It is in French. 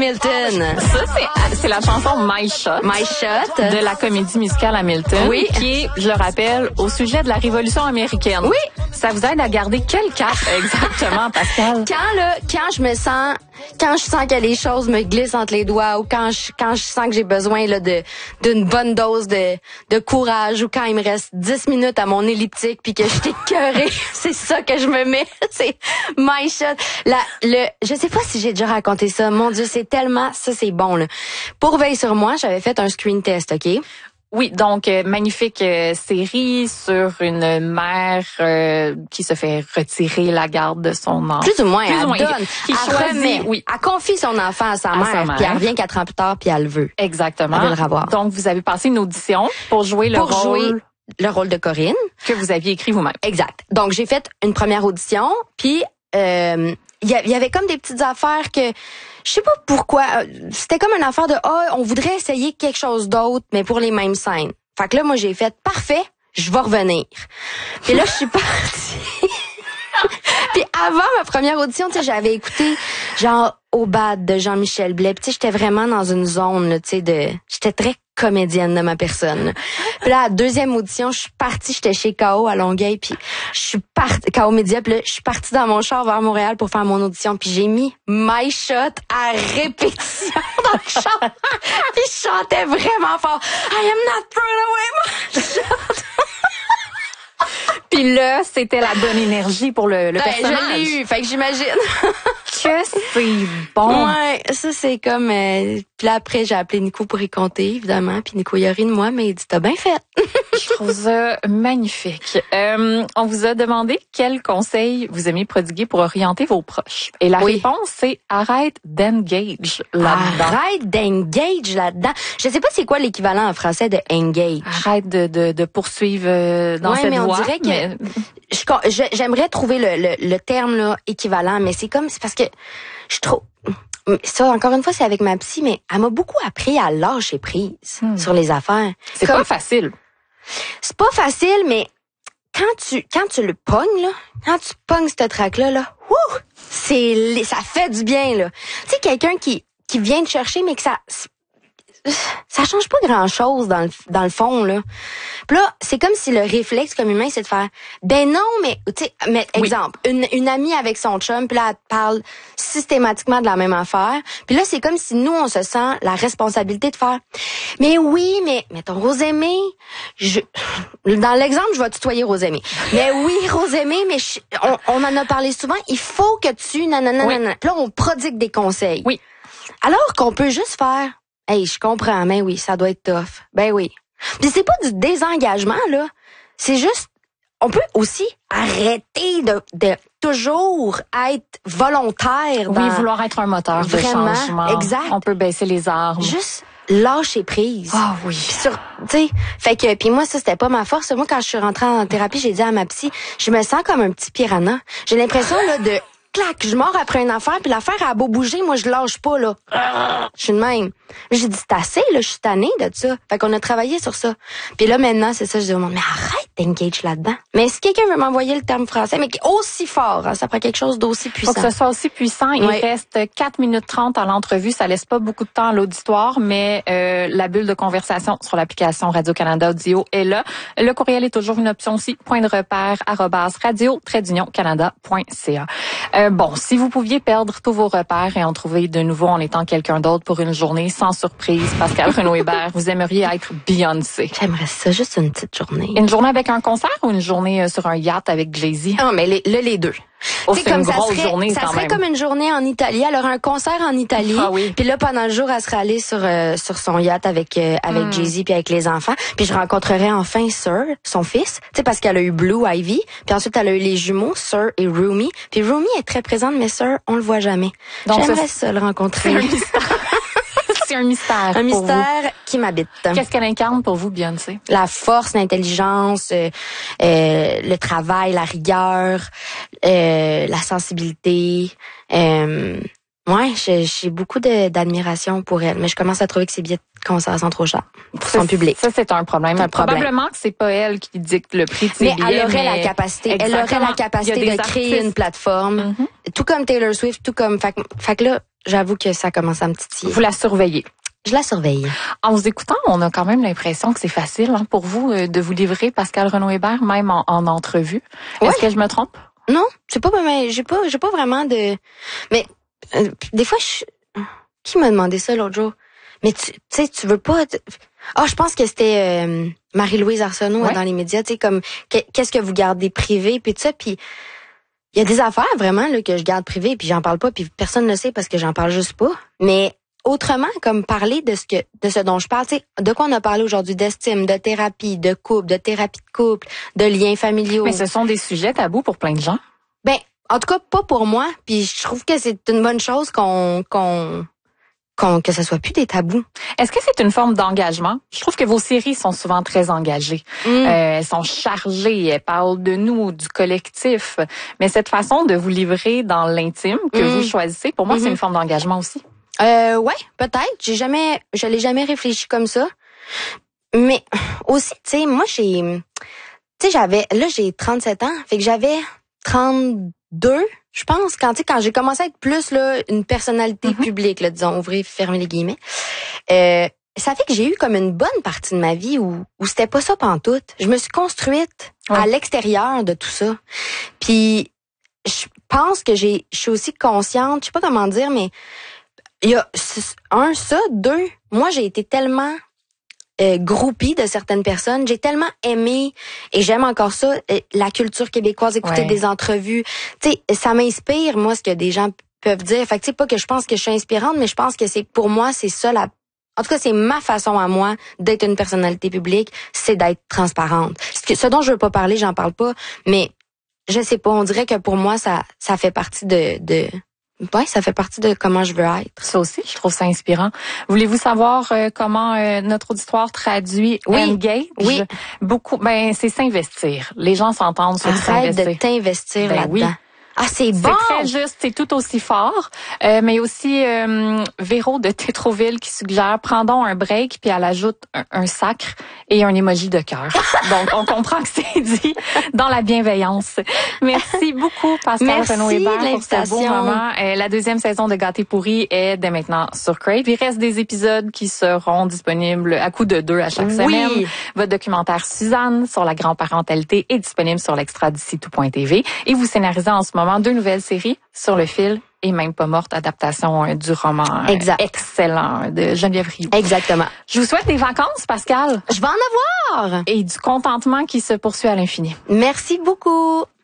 Hamilton. Ça, c'est la chanson My Shot. My Shot. De la comédie musicale Hamilton. Oui. Qui est, je le rappelle, au sujet de la Révolution américaine. Oui. Ça vous aide à garder quel cap exactement, Pascal? Quand je sens que les choses me glissent entre les doigts, ou quand je sens que j'ai besoin là d'une bonne dose de courage, ou quand il me reste 10 minutes à mon elliptique puis que je suis écœurée, c'est ça que je me mets. C'est My Shot. Je sais pas si j'ai déjà raconté ça. Mon Dieu, c'est tellement, ça c'est bon là. Pour Veille sur moi, j'avais fait un screen test, OK? Oui, donc magnifique série sur une mère qui se fait retirer la garde de son enfant. Plus ou moins, elle donne. Elle choisit, oui. Elle confie son enfant à sa mère, puis elle revient 4 ans plus tard, puis elle le veut. Exactement. Elle veut le revoir. Donc, vous avez passé une audition pour jouer le rôle de Corinne. Que vous aviez écrit vous-même. Exact. Donc, j'ai fait une première audition, puis il y avait comme des petites affaires que... Je sais pas pourquoi. C'était comme une affaire de on voudrait essayer quelque chose d'autre, mais pour les mêmes scènes. Fait que là, moi, j'ai fait parfait, je vais revenir. Puis là, je suis partie. Puis avant ma première audition, tu sais, j'avais écouté genre Au Bad de Jean-Michel Blais. Puis tu sais, j'étais vraiment dans une zone, tu sais, j'étais très comédienne de ma personne. Puis là, à la deuxième audition, je suis partie, j'étais chez K.O. à Longueuil, puis je suis partie, K.O. Média, puis là, je suis partie dans mon char vers Montréal pour faire mon audition, puis j'ai mis My Shot à répétition dans le char. Puis je chantais vraiment fort. I am not throwing away my shot. Puis là, c'était la bonne énergie pour le personnage. Je l'ai eu, fait que j'imagine. Que c'est bon. Ouais, ça c'est comme... puis là, après, j'ai appelé Nico pour y compter, évidemment. Puis Nico, il a ri de moi, mais il dit, t'as bien fait. Je trouve ça magnifique. On vous a demandé quels conseils vous aimez prodiguer pour orienter vos proches. Et la réponse, c'est arrête d'engage là-dedans. Arrête d'engage là-dedans. Je sais pas c'est quoi l'équivalent en français de engage. Arrête de poursuivre dans cette voie. On dirait que j'aimerais trouver le terme là équivalent, mais c'est parce que je trouve ça, encore une fois, c'est avec ma psy, mais elle m'a beaucoup appris à lâcher prise sur les affaires. C'est pas facile. C'est pas facile, mais quand tu le pognes, là, quand tu pognes cette track-là, ça fait du bien, là. Tu sais, quelqu'un qui vient te chercher, mais que ça change pas grand-chose dans le fond, là. Puis là, c'est comme si le réflexe comme humain, c'est de faire, ben non, mais, tu sais, exemple, une amie avec son chum, puis là, elle te parle systématiquement de la même affaire. Puis là, c'est comme si nous, on se sent la responsabilité de faire, mais oui, mais, mettons, Rosemée, dans l'exemple, je vais tutoyer Rosemée. Mais oui, Rosemée, mais on en a parlé souvent, il faut que tu, nanana. Puis là, on prodigue des conseils. Oui. Alors qu'on peut juste faire, hey, je comprends, mais oui, ça doit être tough. Ben oui. Puis c'est pas du désengagement, là. C'est juste, on peut aussi arrêter de toujours être volontaire. Oui, vouloir être un moteur de changement. Exact. On peut baisser les armes. Juste lâcher prise. Ah oui. Tu sais, puis moi ça c'était pas ma force. Moi quand je suis rentrée en thérapie, j'ai dit à ma psy, je me sens comme un petit piranha. J'ai l'impression là de clac, je mords après une affaire, puis l'affaire a beau bouger, moi je lâche pas là. Je suis de même. J'ai dit c'est assez là, je suis tannée de ça. Fait qu'on a travaillé sur ça. Puis là maintenant, c'est ça, je dis au monde, mais arrête d'engage là-dedans. Mais si quelqu'un veut m'envoyer le terme français, mais aussi fort, ça prend quelque chose d'aussi puissant. Faut que ce soit aussi puissant. Il reste 4 minutes 30 à l'entrevue, ça laisse pas beaucoup de temps à l'auditoire, mais la bulle de conversation sur l'application Radio-Canada Audio est là. Le courriel est toujours une option aussi, point de repère @radio-canada.ca. Bon, si vous pouviez perdre tous vos repères et en trouver de nouveau en étant quelqu'un d'autre pour une journée, sans surprise, Pascal Renaud-Hébert, vous aimeriez être Beyoncé. J'aimerais ça, juste une petite journée. Une journée avec un concert ou une journée sur un yacht avec Jay-Z? Non, mais les deux. C'est comme une grosse journée ça quand serait même. comme une journée en Italie. Elle aurait un concert en Italie. Ah oui. Puis là, pendant le jour, elle serait allée sur son yacht avec Jay-Z puis avec les enfants. Puis je rencontrerais enfin Sir, son fils. Tu sais, parce qu'elle a eu Blue Ivy. Puis ensuite, elle a eu les jumeaux, Sir et Rumi. Puis Rumi est très présente, mais Sir, on le voit jamais. Donc, j'aimerais ça le rencontrer. C'est un mystère. Un mystère qui m'habite. Qu'est-ce qu'elle incarne pour vous, Beyoncé? La force, l'intelligence, le travail, la rigueur, la sensibilité. Ouais, j'ai beaucoup d'admiration pour elle, mais je commence à trouver que ses billets de concert sont trop chers pour son public. Ça, c'est un problème. Probablement que c'est pas elle qui dicte le prix de ses billets. Elle aurait la capacité. Exactement. Elle aurait la capacité de créer une plateforme. Tout comme Taylor Swift, tout comme... Fait que là, j'avoue que ça commence à me titiller. Vous la surveillez. Je la surveille. En vous écoutant, on a quand même l'impression que c'est facile pour vous de vous livrer, Pascale Renaud-Hébert, même en entrevue. Ouais. Est-ce que je me trompe? Non, c'est pas, mais j'ai pas vraiment de, mais des fois, qui m'a demandé ça l'autre jour? Mais tu sais, tu veux pas. Je pense que c'était Marie-Louise Arsenault dans les médias. Tu sais, comme qu'est-ce que vous gardez privé, puis tout ça, puis. Il y a des affaires vraiment là que je garde privées puis j'en parle pas puis personne ne le sait parce que j'en parle juste pas. Mais autrement, comme parler de ce dont je parle, tu sais, de quoi on a parlé aujourd'hui, d'estime, de thérapie, de couple, de thérapie de couple, de liens familiaux. Mais ce sont des sujets tabous pour plein de gens. Ben, en tout cas, pas pour moi. Puis je trouve que c'est une bonne chose que ça soit plus des tabous. Est-ce que c'est une forme d'engagement? Je trouve que vos séries sont souvent très engagées. Elles sont chargées, elles parlent de nous, du collectif. Mais cette façon de vous livrer dans l'intime que vous choisissez, pour moi, c'est une forme d'engagement aussi. Ouais, peut-être. Je l'ai jamais réfléchi comme ça. Mais aussi, tu sais, moi j'ai 37 ans, fait que j'avais 32, je pense, quand j'ai commencé à être plus là une personnalité publique, là, disons, ouvrir, fermer les guillemets. Ça fait que j'ai eu comme une bonne partie de ma vie où c'était pas ça pantoute. Je me suis construite à l'extérieur de tout ça. Puis je pense que je suis aussi consciente, je sais pas comment dire, mais il y a ça, deux, moi j'ai été tellement groupie de certaines personnes. J'ai tellement aimé et j'aime encore ça, la culture québécoise, écouter des entrevues. Tu sais, ça m'inspire, moi, ce que des gens peuvent dire. Fait que tu sais, pas que je pense que je suis inspirante, mais je pense que pour moi, c'est ça en tout cas, c'est ma façon à moi d'être une personnalité publique, c'est d'être transparente. Ce dont je veux pas parler, j'en parle pas, mais je sais pas, on dirait que pour moi, ça fait partie ça fait partie de comment je veux être. Ça aussi, je trouve ça inspirant. Voulez-vous savoir comment notre auditoire traduit engage? Oui. Beaucoup, c'est s'investir. Les gens s'entendent sur s'investir. Arrête de t'investir là-dedans. Oui. Ah, c'est bon! C'est très juste, c'est tout aussi fort. Mais aussi Véro de Tétroville qui suggère « Prendons un break » puis elle ajoute un sacre et un emoji de cœur. Donc, on comprend que c'est dit dans la bienveillance. Merci beaucoup, Pascale Renaud-Hébert, pour ce beau moment. La deuxième saison de Gâté pourri est dès maintenant sur Crave. Il reste des épisodes qui seront disponibles à coup de 2 à chaque semaine. Votre documentaire Suzanne sur la grand-parentalité est disponible sur l'extra d'ici tout.tv. Et vous scénarisez en ce moment 2 nouvelles séries sur le fil et Même pas morte, adaptation du roman excellent de Geneviève Rioux. Exactement. Je vous souhaite des vacances, Pascale. Je vais en avoir. Et du contentement qui se poursuit à l'infini. Merci beaucoup.